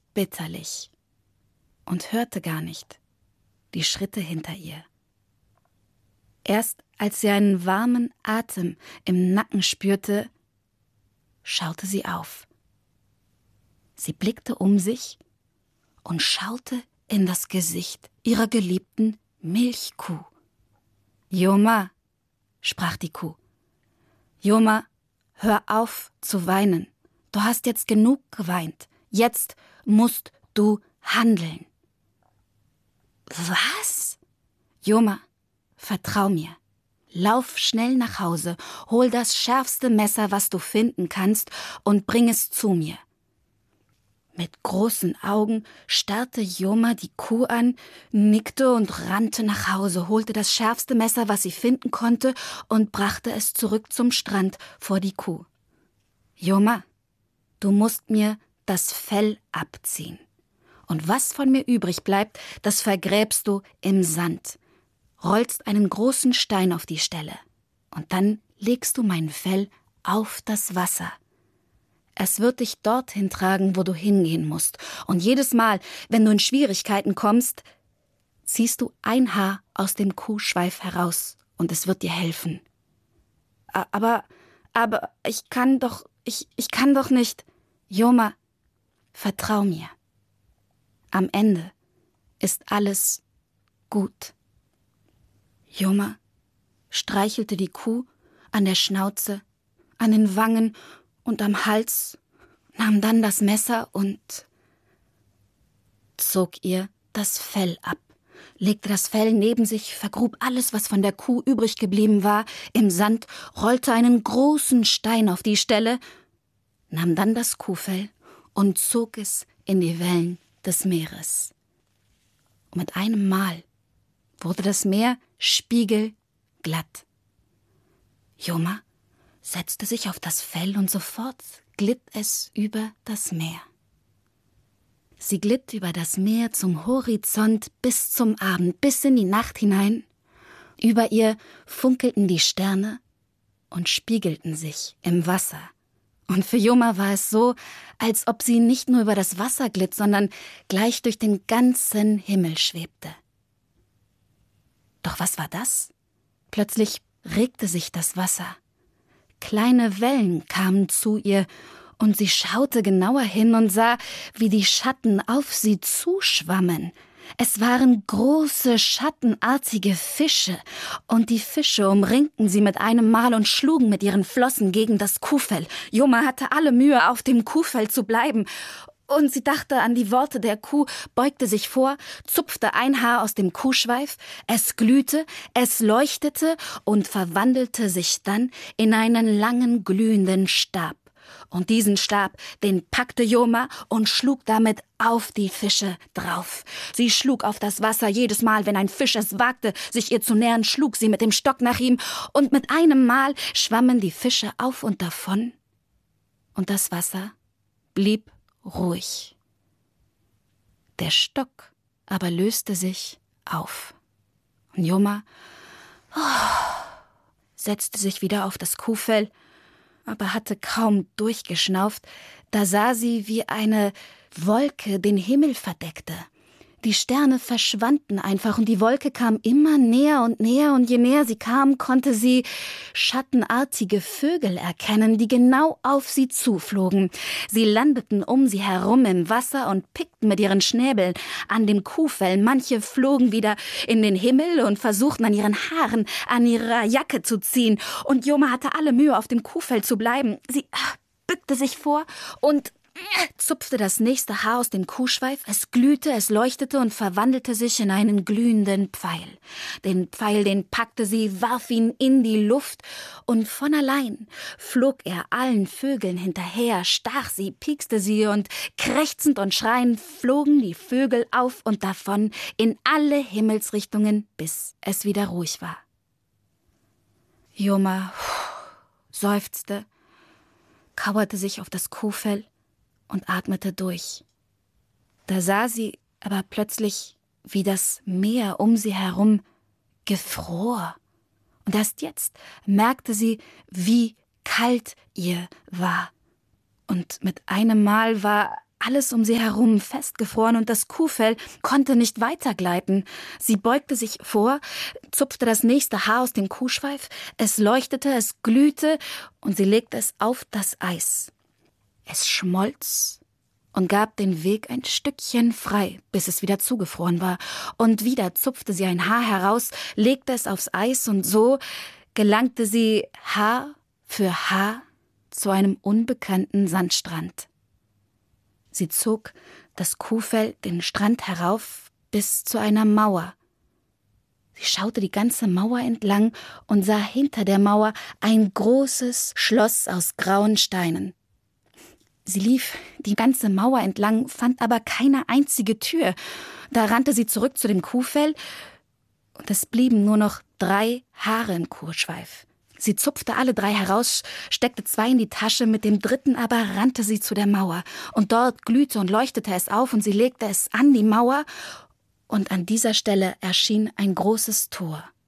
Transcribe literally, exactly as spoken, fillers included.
bitterlich und hörte gar nicht die Schritte hinter ihr. Erst als sie einen warmen Atem im Nacken spürte, schaute sie auf. Sie blickte um sich und schaute in das Gesicht ihrer geliebten Milchkuh. »Joma«, sprach die Kuh, »Joma, hör auf zu weinen. Du hast jetzt genug geweint. Jetzt musst du handeln.« »Was?« »Joma, vertrau mir. Lauf schnell nach Hause, hol das schärfste Messer, was du finden kannst, und bring es zu mir.« Mit großen Augen starrte Joma die Kuh an, nickte und rannte nach Hause, holte das schärfste Messer, was sie finden konnte, und brachte es zurück zum Strand vor die Kuh. »Joma, du musst mir das Fell abziehen. Und was von mir übrig bleibt, das vergräbst du im Sand. Rollst einen großen Stein auf die Stelle. Und dann legst du mein Fell auf das Wasser. Es wird dich dorthin tragen, wo du hingehen musst. Und jedes Mal, wenn du in Schwierigkeiten kommst, ziehst du ein Haar aus dem Kuhschweif heraus und es wird dir helfen.« »Aber, aber, ich kann doch, ich, ich kann doch nicht.« »Joma, vertrau mir. Am Ende ist alles gut.« Joma streichelte die Kuh an der Schnauze, an den Wangen und am Hals, nahm dann das Messer und zog ihr das Fell ab, legte das Fell neben sich, vergrub alles, was von der Kuh übrig geblieben war, im Sand, rollte einen großen Stein auf die Stelle, nahm dann das Kuhfell und zog es in die Wellen des Meeres. Und mit einem Mal wurde das Meer spiegelglatt. Joma setzte sich auf das Fell und sofort glitt es über das Meer. Sie glitt über das Meer zum Horizont bis zum Abend, bis in die Nacht hinein. Über ihr funkelten die Sterne und spiegelten sich im Wasser. Und für Joma war es so, als ob sie nicht nur über das Wasser glitt, sondern gleich durch den ganzen Himmel schwebte. Doch was war das? Plötzlich regte sich das Wasser. Kleine Wellen kamen zu ihr, und sie schaute genauer hin und sah, wie die Schatten auf sie zuschwammen. Es waren große, schattenartige Fische, und die Fische umringten sie mit einem Mal und schlugen mit ihren Flossen gegen das Kuhfell. Joma hatte alle Mühe, auf dem Kuhfell zu bleiben, und sie dachte an die Worte der Kuh, beugte sich vor, zupfte ein Haar aus dem Kuhschweif, es glühte, es leuchtete und verwandelte sich dann in einen langen, glühenden Stab. Und diesen Stab, den packte Joma und schlug damit auf die Fische drauf. Sie schlug auf das Wasser, jedes Mal, wenn ein Fisch es wagte, sich ihr zu nähern, schlug sie mit dem Stock nach ihm, und mit einem Mal schwammen die Fische auf und davon, und das Wasser blieb ruhig. Der Stock aber löste sich auf. Und Joma oh, setzte sich wieder auf das Kuhfell, aber hatte kaum durchgeschnauft, da sah sie, wie eine Wolke den Himmel verdeckte. Die Sterne verschwanden einfach und die Wolke kam immer näher und näher, und je näher sie kam, konnte sie schattenartige Vögel erkennen, die genau auf sie zuflogen. Sie landeten um sie herum im Wasser und pickten mit ihren Schnäbeln an dem Kuhfell. Manche flogen wieder in den Himmel und versuchten an ihren Haaren, an ihrer Jacke zu ziehen. Und Joma hatte alle Mühe, auf dem Kuhfell zu bleiben. Sie bückte sich vor und zupfte das nächste Haar aus dem Kuhschweif, es glühte, es leuchtete und verwandelte sich in einen glühenden Pfeil. Den Pfeil, den packte sie, warf ihn in die Luft, und von allein flog er allen Vögeln hinterher, stach sie, piekste sie, und krächzend und schreiend flogen die Vögel auf und davon in alle Himmelsrichtungen, bis es wieder ruhig war. Joma seufzte, kauerte sich auf das Kuhfell und atmete durch. Da sah sie aber plötzlich, wie das Meer um sie herum gefror. Und erst jetzt merkte sie, wie kalt ihr war. Und mit einem Mal war alles um sie herum festgefroren und das Kuhfell konnte nicht weitergleiten. Sie beugte sich vor, zupfte das nächste Haar aus dem Kuhschweif, es leuchtete, es glühte und sie legte es auf das Eis. Es schmolz und gab den Weg ein Stückchen frei, bis es wieder zugefroren war. Und wieder zupfte sie ein Haar heraus, legte es aufs Eis und so gelangte sie Haar für Haar zu einem unbekannten Sandstrand. Sie zog das Kuhfell den Strand herauf bis zu einer Mauer. Sie schaute die ganze Mauer entlang und sah hinter der Mauer ein großes Schloss aus grauen Steinen. Sie lief die ganze Mauer entlang, fand aber keine einzige Tür. Da rannte sie zurück zu dem Kuhfell und es blieben nur noch drei Haare im Kuhschweif. Sie zupfte alle drei heraus, steckte zwei in die Tasche, mit dem dritten aber rannte sie zu der Mauer. Und dort glühte und leuchtete es auf und sie legte es an die Mauer und an dieser Stelle erschien ein großes Tor.